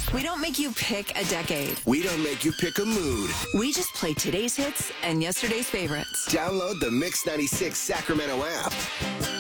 We don't make you pick a decade. We don't make you pick a mood. We just play today's hits and yesterday's favorites. Download the Mix 96 Sacramento app.